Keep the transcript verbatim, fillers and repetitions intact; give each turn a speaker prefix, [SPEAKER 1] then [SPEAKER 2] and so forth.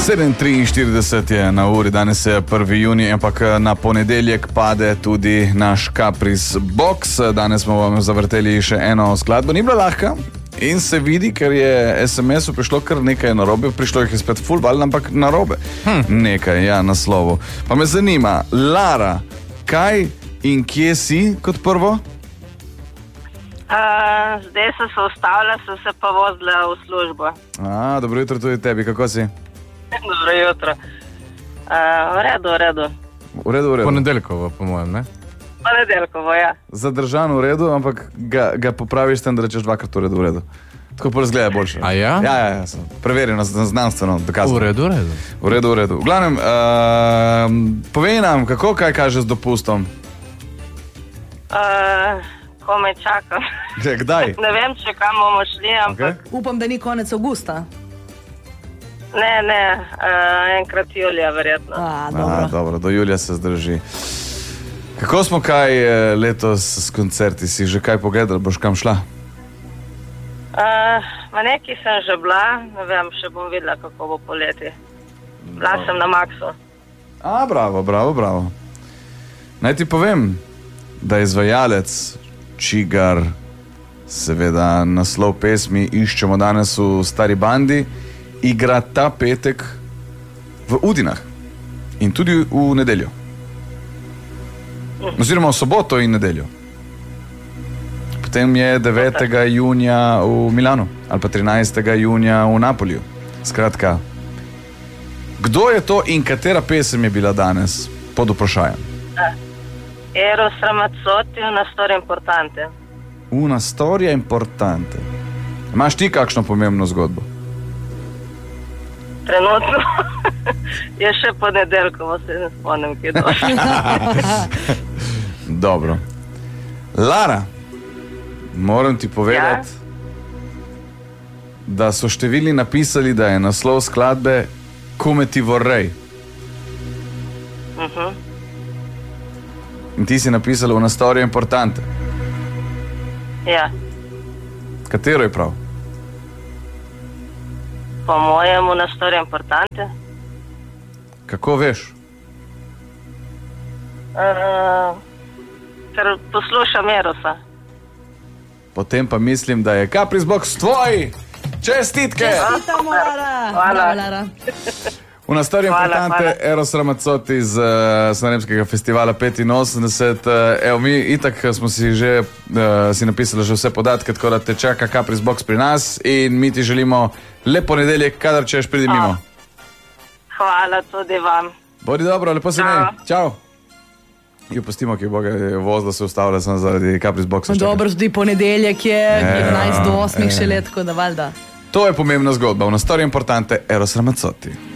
[SPEAKER 1] sedem triinštirideset je na uri, danes je prvi junij, ampak na ponedeljek pade tudi naš Caprice Box. Danes smo vam zavrteli še eno skladbo, ni bila lahka in se vidi, ker je es em esu prišlo kar nekaj narobe, prišlo jih je spet full val, ampak narobe. Hm. Nekaj, ja, naslovu. Pa me zanima, Lara, kaj in kje si kot prvo?
[SPEAKER 2] Uh, zdaj so se ustavila, so se pa vozila v službo.
[SPEAKER 1] A, dobro jutro tudi tebi, kako si?
[SPEAKER 2] Dobro jutro. Uh, v redu, v redu.
[SPEAKER 1] V redu, v redu.
[SPEAKER 3] Ponedeljkovo, po mojem, ne?
[SPEAKER 2] Ponedeljkovo, ja.
[SPEAKER 1] Zadržan v redu, ampak ga, ga popraviš tem, da rečeš dvakrat v redu, v redu. Tako pa razgleda boljše.
[SPEAKER 3] A ja?
[SPEAKER 1] Ja, ja, ja, preverjeno, znanstveno, dokazano.
[SPEAKER 3] V redu, v redu.
[SPEAKER 1] V redu, v redu. V glavnem, uh, povej nam, kako kaj kaže z dopustom?
[SPEAKER 2] Uh, komaj čakam.
[SPEAKER 1] Kdaj?
[SPEAKER 2] Ne vem, če kam bomo šli, ampak...
[SPEAKER 1] Okay.
[SPEAKER 4] Upam, da ni konec avgusta.
[SPEAKER 2] Ne, ne, uh, enkrat julija, verjetno.
[SPEAKER 4] A, dobro.
[SPEAKER 1] A, dobro, do julija se zdrži. Kako smo kaj letos s koncerti? Si že kaj pogledal, boš kam šla?
[SPEAKER 2] Uh, ma neki sem že bila, ne vem, še bom videla, kako bo poleti. Bila sem na Maksu.
[SPEAKER 1] A, bravo, bravo, bravo. Naj ti povem, da izvajalec, čigar seveda naslov pesmi iščemo danes v Stari bandi, igra ta petek v Udinah in tudi v nedeljo. Oziroma v soboto in nedeljo. Potem je devetega junija v Milanu ali pa trinajstega junija v Napolju. Skratka, kdo je to in katera pesem je bila danes pod vprašanjem?
[SPEAKER 2] Eros Ramazzotti, una storia importante.
[SPEAKER 1] Una storia importante. Imaš ti kakšno pomembno zgodbo?
[SPEAKER 2] Trenutno je še ponedeljkovo, se ne spomnim, kje došlo.
[SPEAKER 1] Dobro. Lara, moram ti povedati, ja? Da so številni napisali, da je naslov skladbe Come ti vorrei.
[SPEAKER 2] Uh-huh.
[SPEAKER 1] In ti si napisala Una storia importante.
[SPEAKER 2] Ja.
[SPEAKER 1] Katero je prav?
[SPEAKER 2] Po mojem, una storia importante.
[SPEAKER 1] Kako veš?
[SPEAKER 2] Uh, ker poslušam Erosa.
[SPEAKER 1] Potem pa mislim, da je Caprice Box tvoj. Čestitke!
[SPEAKER 4] Čestitamo, Lara.
[SPEAKER 2] Hvala.
[SPEAKER 4] Bravo, Lara.
[SPEAKER 1] Una storia
[SPEAKER 2] Hvala,
[SPEAKER 1] importante,
[SPEAKER 2] hvala.
[SPEAKER 1] Eros Ramazzotti iz uh, Sanremskega festivala petinosemdeset. Uh, evo, mi itak smo si že uh, si napisali že vse podatke, tako da te čaka Caprice Box pri nas in mi ti želimo lep ponedeljek, kadar češ pridi mimo.
[SPEAKER 2] Hvala tudi vam.
[SPEAKER 1] Bodi dobro, lepo se imej. Čau. Jo pustimo, ki boga je vozila, se ustavlja sem zaradi Caprice Boxa.
[SPEAKER 4] Dobro, tudi ponedeljek je, enajst do osmih še let, tako da valjda.
[SPEAKER 1] To je pomembna zgodba. Una storia importante, Eros Ramazzotti.